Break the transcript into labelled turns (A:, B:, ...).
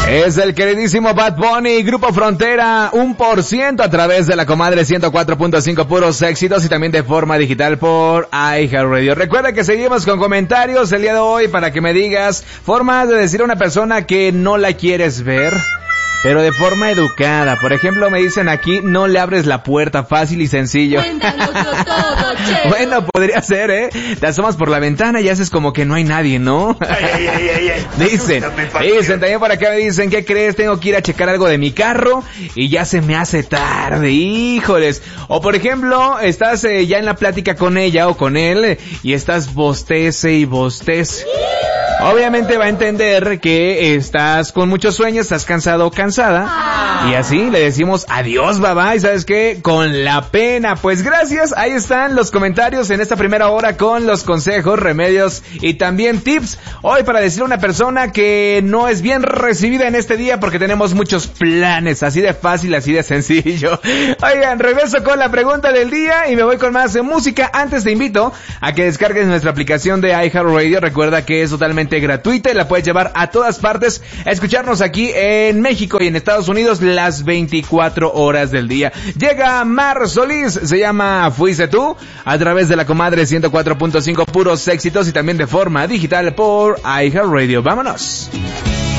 A: Es el queridísimo Bad Bunny, Grupo Frontera, 1% a través de la comadre 104.5 puros éxitos y también de forma digital por iHeartRadio. Recuerda que seguimos con comentarios el día de hoy para que me digas formas de decir a una persona que no la quieres ver, pero de forma educada. Por ejemplo, me dicen aquí, no le abres la puerta, fácil y sencillo. Bueno, podría ser, te asomas por la ventana y haces como que no hay nadie, ¿no? Dicen también por acá me dicen, ¿qué crees? Tengo que ir a checar algo de mi carro y ya se me hace tarde, híjoles. O por ejemplo, estás ya en la plática con ella o con él y estás bostece y bostece. Obviamente va a entender que estás con muchos sueños, estás cansado o cansada. Y así le decimos adiós, bye bye. ¿Y sabes qué? Con la pena. Pues gracias. Ahí están los comentarios en esta primera hora con los consejos, remedios y también tips. Hoy para decirle a una persona que no es bien recibida en este día porque tenemos muchos planes. Así de fácil, así de sencillo. Oigan, regreso con la pregunta del día y me voy con más música. Antes te invito a que descargues nuestra aplicación de iHeartRadio. Recuerda que es totalmente gratuita y la puedes llevar a todas partes a escucharnos aquí en México y en Estados Unidos las 24 horas del día. Llega Mar Solís, se llama Fuiste Tú, a través de la comadre 104.5 puros éxitos y también de forma digital por iHeartRadio. ¡Vámonos!